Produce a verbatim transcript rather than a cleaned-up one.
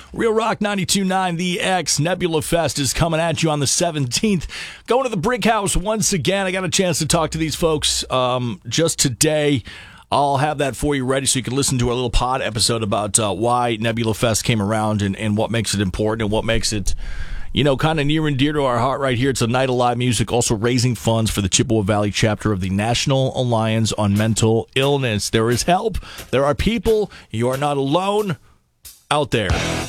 Real Rock ninety-two point nine, The X, Nebula Fest is coming at you on the seventeenth. Going to the Brick House once again. I got a chance to talk to these folks um, just today. I'll have that for you ready so you can listen to our little pod episode about uh, why Nebula Fest came around and, and what makes it important and what makes it, you know, kind of near and dear to our heart right here. It's a night of live music, also raising funds for the Chippewa Valley chapter of the National Alliance on Mental Illness. There is help. There are people. You are not alone out there.